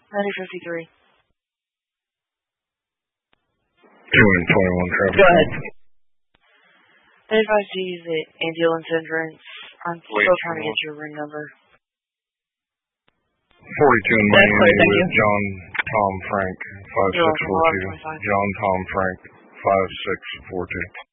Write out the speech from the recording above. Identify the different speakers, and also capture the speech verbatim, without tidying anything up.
Speaker 1: ninety fifty-three.
Speaker 2: two and twenty-one traffic.
Speaker 3: Go ahead.
Speaker 1: They advise to use the ambulance entrance. I'm Wait, still trying to get your ring number.
Speaker 2: forty-two in
Speaker 3: That's
Speaker 2: Miami
Speaker 3: great,
Speaker 2: with John Tom Frank, five six four two. John Tom Frank, five six four two.